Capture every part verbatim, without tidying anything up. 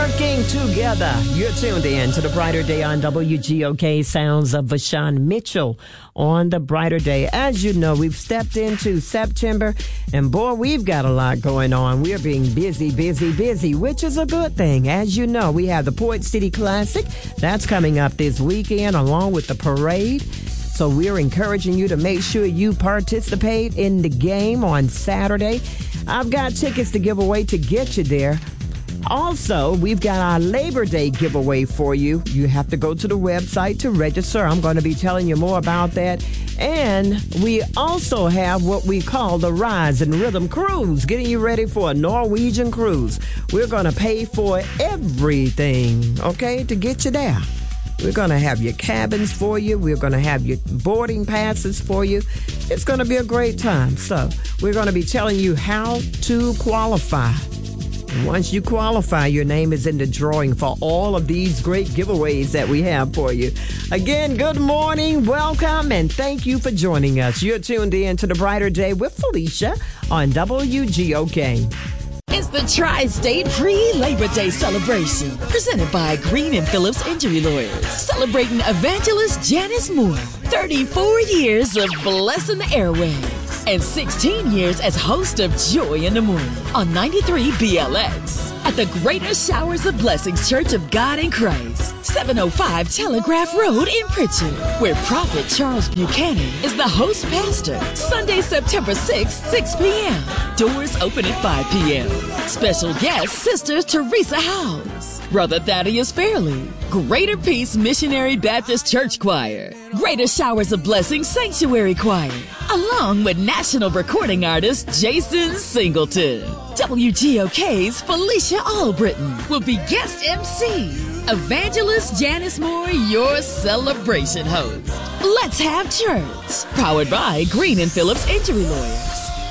Working together. You're tuned in to the Brighter Day on W G O K. Sounds of Vashawn Mitchell on the Brighter Day. As you know, we've stepped into September, and boy, we've got a lot going on. We're being busy, busy, busy, which is a good thing. As you know, we have the Port City Classic. That's coming up this weekend, along with the parade. So we're encouraging you to make sure you participate in the game on Saturday. I've got tickets to give away to get you there. Also, we've got our Labor Day giveaway for you. You have to go to the website to register. I'm going to be telling you more about that. And we also have what we call the Rise and Rhythm Cruise, getting you ready for a Norwegian cruise. We're going to pay for everything, okay, to get you there. We're going to have your cabins for you. We're going to have your boarding passes for you. It's going to be a great time. So we're going to be telling you how to qualify. Once you qualify, your name is in the drawing for all of these great giveaways that we have for you. Again, good morning, welcome, and thank you for joining us. You're tuned in to the Brighter Day with Felicia on W G O K. It's the Tri-State Pre-Labor Day celebration, presented by Green and Phillips Injury Lawyers, celebrating evangelist Janice Moore, thirty-four years of blessing the airwaves, and sixteen years as host of Joy in the Morning on ninety-three B L X. At the Greater Showers of Blessings Church of God in Christ, seven oh five Telegraph Road in Pritchard, where Prophet Charles Buchanan is the host pastor. Sunday, September sixth, six p.m. Doors open at five p.m. Special guest, Sister Teresa Howes, Brother Thaddeus Fairley, Greater Peace Missionary Baptist Church Choir, Greater Showers of Blessings Sanctuary Choir, along with national recording artist Jason Singleton. W G O K's Felicia Albritton will be guest M C. Evangelist Janice Moore, your celebration host. Let's have church. Powered by Green and Phillips Injury Lawyers.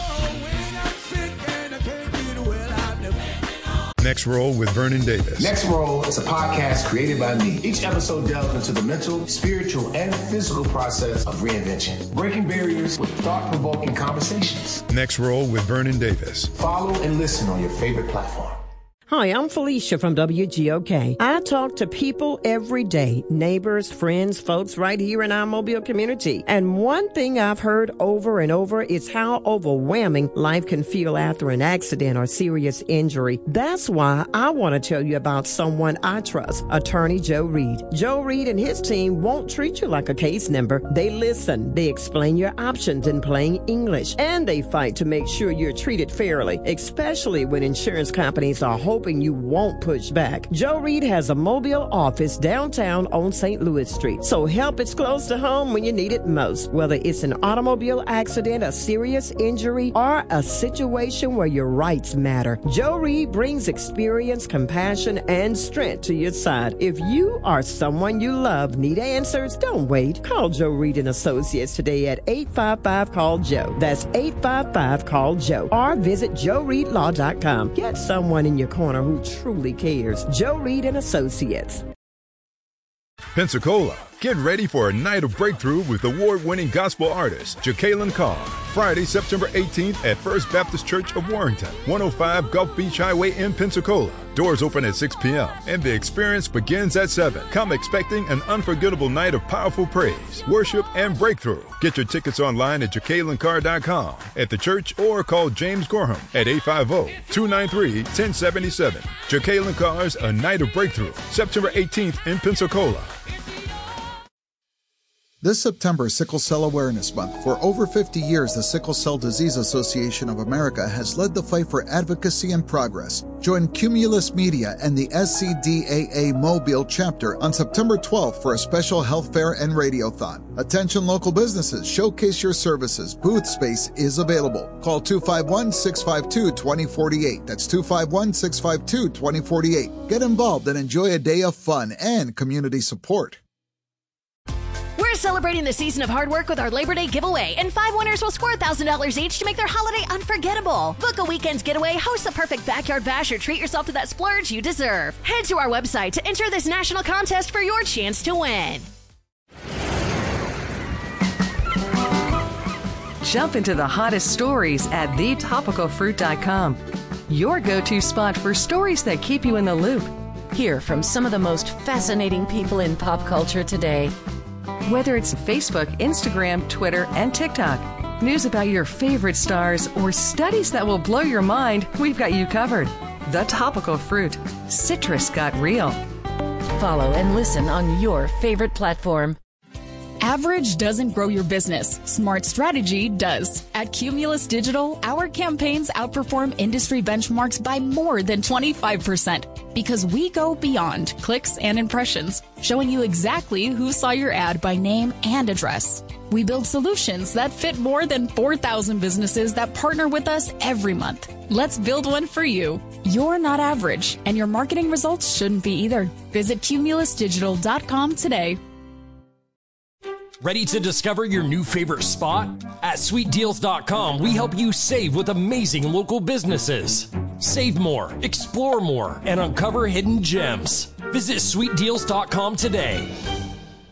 Next Roll with Vernon Davis. Next Roll is a podcast created by me. Each episode delves into the mental, spiritual, and physical process of reinvention, breaking barriers with thought-provoking conversations. Next Roll with Vernon Davis. Follow and listen on your favorite platform. Hi, I'm Felicia from W G O K. I talk to people every day, neighbors, friends, folks right here in our Mobile community. And one thing I've heard over and over is how overwhelming life can feel after an accident or serious injury. That's why I want to tell you about someone I trust, Attorney Joe Reed. Joe Reed and his team won't treat you like a case number. They listen, they explain your options in plain English, and they fight to make sure you're treated fairly, especially when insurance companies are hoping you won't push back. Joe Reed has a Mobile office downtown on Saint Louis Street, so help is close to home when you need it most. Whether it's an automobile accident, a serious injury, or a situation where your rights matter, Joe Reed brings experience, compassion, and strength to your side. If you or someone you love need answers, don't wait. Call Joe Reed and Associates today at eight five five, call Joe. That's eight five five, call Joe. Or visit joe reed law dot com. Get someone in your corner who truly cares. Joe Reed and Associates. Pensacola, get ready for a night of breakthrough with award-winning gospel artist Jacqueline Carr. Friday, September eighteenth at First Baptist Church of Warrington, one oh five Gulf Beach Highway in Pensacola. Doors open at six p.m. and the experience begins at seven. Come expecting an unforgettable night of powerful praise, worship, and breakthrough. Get your tickets online at jacqueline carr dot com, at the church, or call James Gorham at eight five zero, two nine three, one zero seven seven. Jacqueline Carr's A Night of Breakthrough, September eighteenth in Pensacola. This September is Sickle Cell Awareness Month. For over fifty years, the Sickle Cell Disease Association of America has led the fight for advocacy and progress. Join Cumulus Media and the S C D A A Mobile chapter on September twelfth for a special health fair and radiothon. Attention local businesses, showcase your services. Booth space is available. Call two five one, six five two, two zero four eight. That's two five one, six five two, two zero four eight. Get involved and enjoy a day of fun and community support. We're celebrating the season of hard work with our Labor Day giveaway, and five winners will score one thousand dollars each to make their holiday unforgettable. Book a weekend's getaway, host the perfect backyard bash, or treat yourself to that splurge you deserve. Head to our website to enter this national contest for your chance to win. Jump into the hottest stories at the topical fruit dot com. Your go-to spot for stories that keep you in the loop. Hear from some of the most fascinating people in pop culture today. Whether it's Facebook, Instagram, Twitter, and TikTok, news about your favorite stars, or studies that will blow your mind, we've got you covered. The Topical Fruit. Citrus got real. Follow and listen on your favorite platform. Average doesn't grow your business. Smart strategy does. At Cumulus Digital, our campaigns outperform industry benchmarks by more than twenty-five percent because we go beyond clicks and impressions, showing you exactly who saw your ad by name and address. We build solutions that fit more than four thousand businesses that partner with us every month. Let's build one for you. You're not average, and your marketing results shouldn't be either. Visit cumulus digital dot com today. Ready to discover your new favorite spot? At sweet deals dot com, we help you save with amazing local businesses. Save more, explore more, and uncover hidden gems. Visit sweet deals dot com today.